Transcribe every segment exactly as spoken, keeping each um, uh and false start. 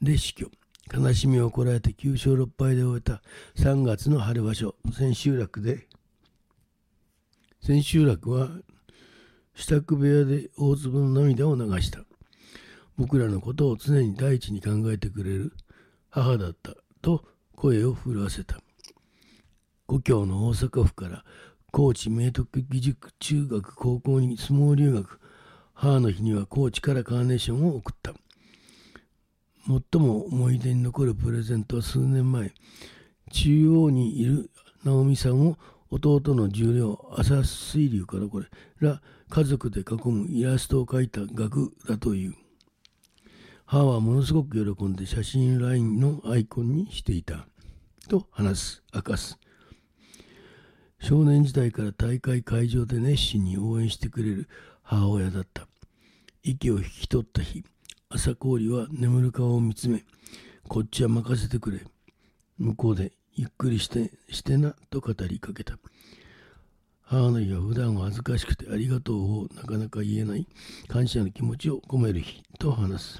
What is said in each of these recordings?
で死去。悲しみをこらえてきゅう勝ろっ敗で終えたさんがつの春場所。千秋楽で、千秋楽は支度部屋で大粒の涙を流した。僕らのことを常に第一に考えてくれる母だったと声を震わせた。故郷の大阪府から高知明徳義塾中学高校に相撲留学。母の日には高知からカーネーションを送った。最も思い出に残るプレゼントは数年前、中央にいる直美さんを弟の十両朝水流からこれら家族で囲むイラストを描いた額だという。母はものすごく喜んで写真ラインのアイコンにしていたと話す、明かす。少年時代から大会会場で熱心に応援してくれる母親だった。息を引き取った日、朝氷は眠る顔を見つめ、こっちは任せてくれ。向こうでゆっくりしてしてなと語りかけた。母の日は普段は恥ずかしくてありがとうをなかなか言えない感謝の気持ちを込める日と話す。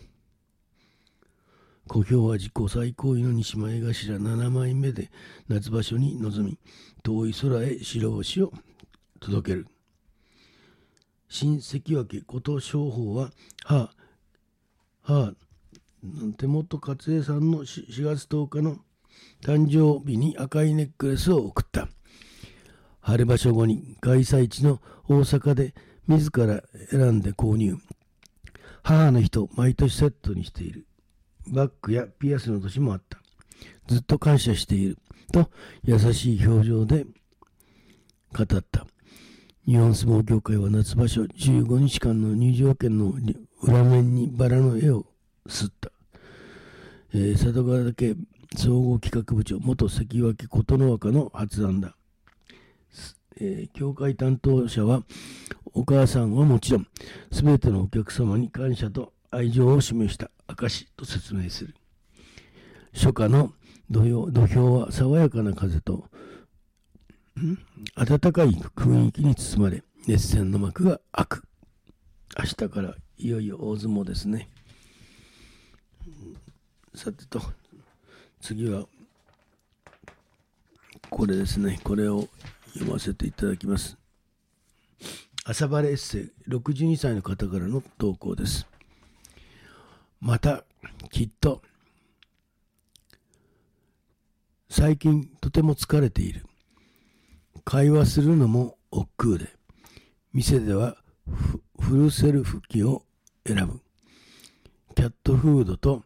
小兵は自己最高位の西前頭ななまいめで夏場所に臨み、遠い空へ白星を届ける。新関脇琴勝峰は母、母、手元勝恵さんのしがつとおかの誕生日に赤いネックレスを贈った。春場所後に開催地の大阪で自ら選んで購入。母の日と毎年セットにしている。バッグやピアスの年もあった。ずっと感謝していると優しい表情で語った。日本相撲協会は夏場所じゅうごにちかんの入場券の裏面にバラの絵を刷った。えー、佐渡川岳総合企画部長元関脇琴ノ若の発案だ。えー、協会担当者はお母さんはもちろんすべてのお客様に感謝と愛情を示した証と説明する。初夏の土俵、土俵は爽やかな風と暖かい雰囲気に包まれ、熱戦の幕が開く。明日からいよいよ大相撲ですね。さてと、次はこれですね。これを読ませていただきます。朝晴れエッセイ、ろくじゅうにさいの方からの投稿です。またきっと最近とても疲れている。会話するのも億劫で、店ではフルセルフ機を選ぶ。キャットフードと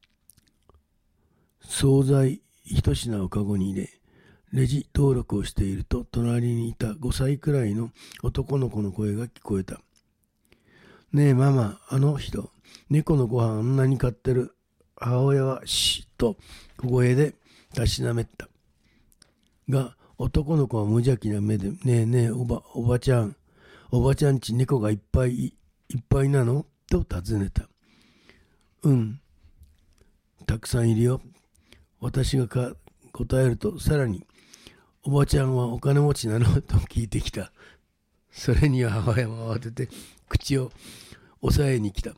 惣菜一品をカゴに入れ、レジ登録をしていると、隣にいたごさいくらいの男の子の声が聞こえた。ねえママ、あの人、猫のご飯あんなに買ってる。母親はシッと小声でたしなめた。が、男の子は無邪気な目で、ねえねえおば、おばちゃん、おばちゃんち猫がいっぱいいっぱいなのと尋ねた。うん、たくさんいるよ。私がか答えると、さらに、おばちゃんはお金持ちなのと聞いてきた。それには母親も慌てて口を押さえに来た。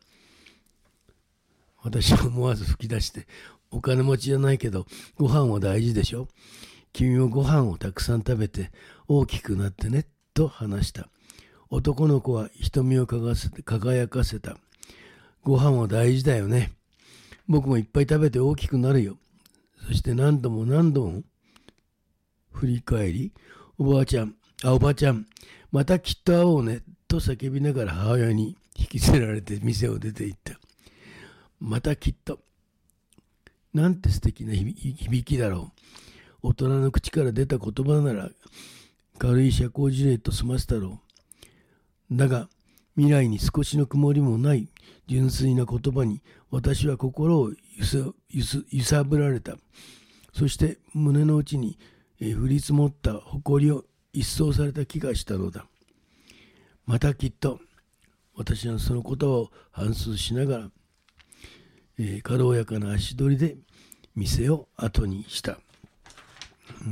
私は思わず吹き出して、お金持ちじゃないけど、ご飯は大事でしょ。君もご飯をたくさん食べて大きくなってね、と話した。男の子は瞳を輝かせた。ご飯は大事だよね。僕もいっぱい食べて大きくなるよ。そして何度も何度も振り返り、おばあちゃん、あ、おばちゃん、またきっと会おうね、と叫びながら母親に引きずられて店を出て行った。またきっと。なんて素敵な響きだろう。大人の口から出た言葉なら軽い社交辞令と済ませたろう。だが未来に少しの曇りもない純粋な言葉に私は心をゆすゆす揺さぶられた。そして胸の内に降り積もった誇りを一掃された気がしたのだ。またきっと。私はその言葉を反芻しながら、えー、軽やかな足取りで店を後にした。うん、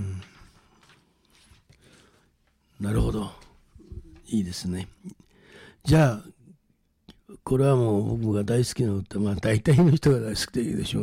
なるほど、いいですね。じゃあこれはもう僕が大好きな歌、まあ大体の人が大好きでいいでしょう。